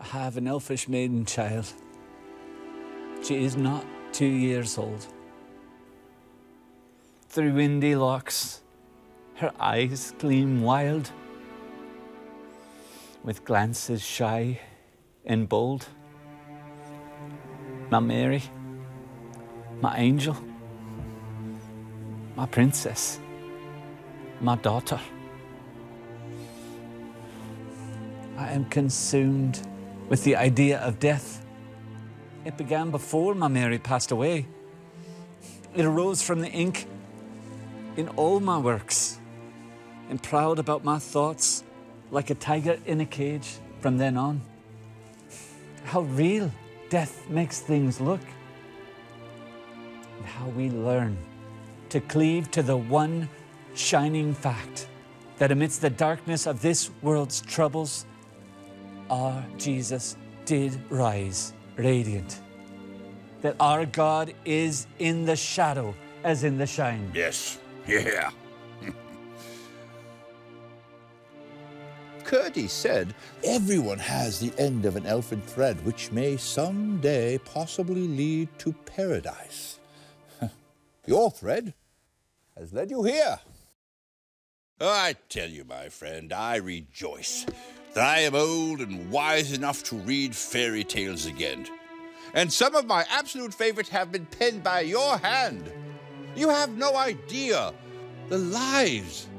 have an elfish maiden child. She is not 2 years old. Through windy locks, her eyes gleam wild, with glances shy and bold. My Mary, my angel, my princess, my daughter. I am consumed with the idea of death. It began before my Mary passed away. It arose from the ink in all my works, and prowled about my thoughts like a tiger in a cage from then on. How real death makes things look, and how we learn to cleave to the one shining fact that amidst the darkness of this world's troubles, our Jesus did rise radiant. That our God is in the shadow as in the shine. Yes, yeah. Curdie said, everyone has the end of an elfin thread which may someday possibly lead to paradise. Your thread has led you here. I tell you, my friend, I rejoice that I am old and wise enough to read fairy tales again. And some of my absolute favorites have been penned by your hand. You have no idea the lives